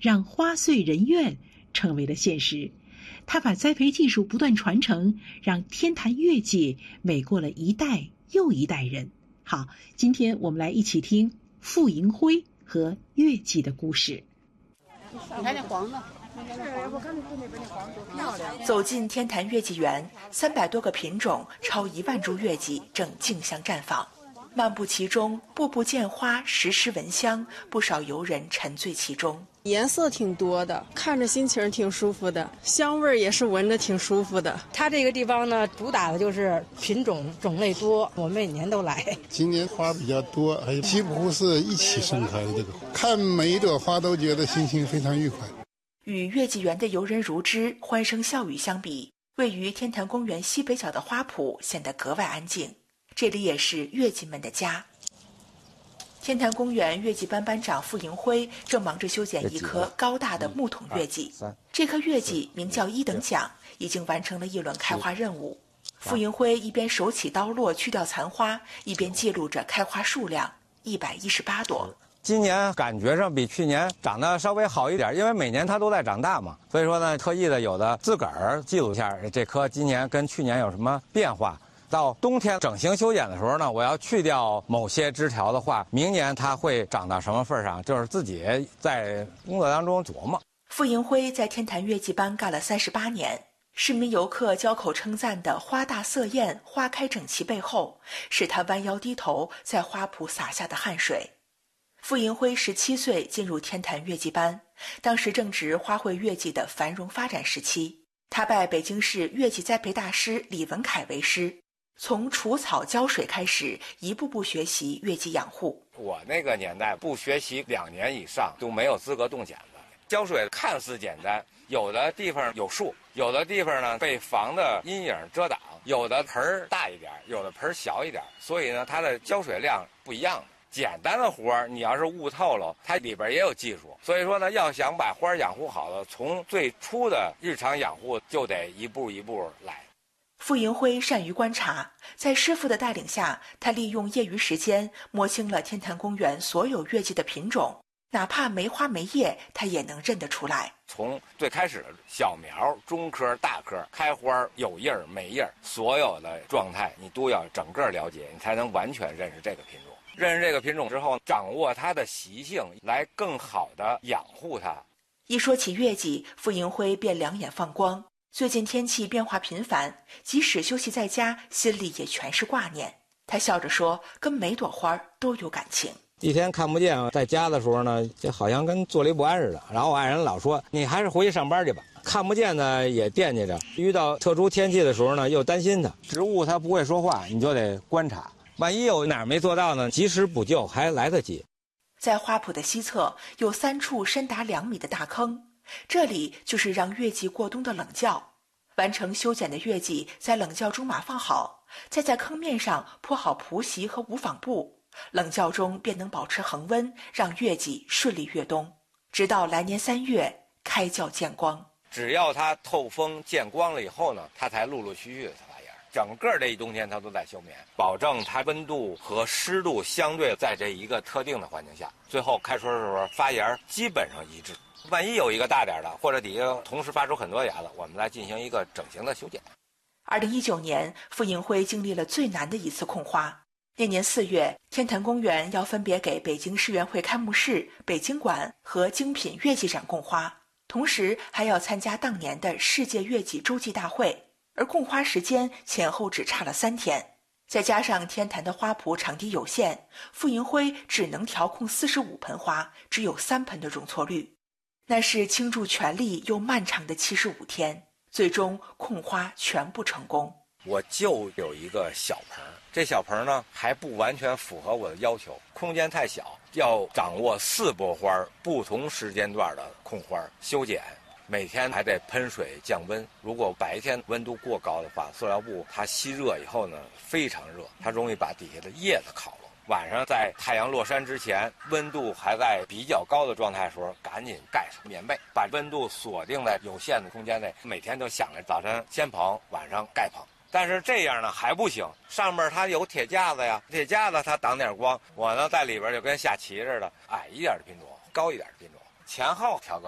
让花穗人苑成为了现实。他把栽培技术不断传承，让天坛月季美过了一代又一代人。好，今天我们来一起听傅银辉和月季的故事。 你看那黄的， 走进天坛月季园，300多个品种，超1万株月季正竞相绽放。漫步其中，步步见花，时时闻香，不少游人沉醉其中。 颜色挺多的，看着心情挺舒服的，香味也是闻着挺舒服的。 它这个地方呢，主打的就是品种种类多，我每年都来。 今年花比较多，还有几乎是一起盛开的这个，看每一朵花都觉得心情非常愉快。 与月季园的游人如织、欢声笑语相比，位于天坛公园西北角的花圃显得格外安静。这里也是月季们的家。天坛公园月季班班长傅银辉正忙着修剪一棵高大的木桶月季。这棵月季名叫1等奖，已经完成了一轮开花任务。傅银辉一边手起刀落去掉残花，一边记录着开花数量118朵。 今年感觉上比去年长得稍微好一点，因为每年它都在长大嘛，所以说呢，特意的有的自个儿记录一下这棵今年跟去年有什么变化。到冬天整形修剪的时候呢，我要去掉某些枝条的话，明年它会长到什么份上，就是自己在工作当中琢磨。 傅银辉在天坛月季班干了38年，市民游客交口称赞的花大色艳、花开整齐背后，是他弯腰低头在花圃洒下的汗水。傅银辉17岁进入天坛月季班，当时正值花卉月季的繁荣发展时期。他拜北京市月季栽培大师李文凯为师，从除草浇水开始，一步步学习月季养护。 我那个年代不学习2年以上都没有资格动剪子。浇水看似简单，有的地方有树，有的地方呢被房的阴影遮挡，有的盆儿大一点，有的盆儿小一点，所以呢它的浇水量不一样。简单的活儿，你要是悟透了，它里边也有技术。所以说呢，要想把花养护好了，从最初的日常养护就得一步一步来。 傅银辉善于观察，在师傅的带领下，他利用业余时间摸清了天坛公园所有月季的品种，哪怕没花没叶，他也能认得出来。 从最开始的小苗、中颗、大颗，开花有叶儿没叶儿，所有的状态你都要整个了解，你才能完全认识这个品种。认识这个品种之后，掌握它的习性，来更好的养护它。 一说起月季，傅银辉便两眼放光。最近天气变化频繁，即使休息在家，心里也全是挂念。他笑着说，跟每朵花都有感情。 一天看不见，在家的时候呢，就好像跟坐立不安似的。然后我爱人老说，你还是回去上班去吧。看不见呢也惦记着，遇到特殊天气的时候呢，又担心它。植物它不会说话，你就得观察。万一有哪儿没做到呢，及时补救还来得及。 在花圃的西侧有3处深达2米的大坑，这里就是让月季过冬的冷窖。完成修剪的月季在冷窖中码放好，再在坑面上铺好蒲席和无纺布，冷窖中便能保持恒温，让月季顺利越冬，直到来年3月开窖见光。 只要它透风见光了以后呢，它才陆陆续续的发芽。整个这一冬天它都在休眠，保证它温度和湿度相对在这一个特定的环境下，最后开春的时候发芽基本上一致。万一有一个大点的，或者底下同时发出很多芽子，我们来进行一个整形的修剪。 2019年，傅银辉经历了最难的一次控花。那年4月，天坛公园要分别给北京世园会开幕式、北京馆和精品月季展供花，同时还要参加当年的世界月季洲际大会。而供花时间前后只差了3天，再加上天坛的花圃场地有限，傅银辉只能调控45盆花，只有3盆的容错率。那是倾注全力又漫长的75天，最终控花全部成功。 我就有一个小盆，这小盆呢还不完全符合我的要求，空间太小，要掌握4波花不同时间段的控花修剪。每天还得喷水降温，如果白天温度过高的话，塑料布它吸热以后呢非常热，它容易把底下的叶子烤了。晚上在太阳落山之前，温度还在比较高的状态的时候，赶紧盖上棉被，把温度锁定在有限的空间内。每天都想着早晨先捧，晚上盖捧。但是这样呢还不行，上面它有铁架子呀，铁架子它挡点光，我呢在里边就跟下棋似的，矮一点的品种，高一点的品种，前后调个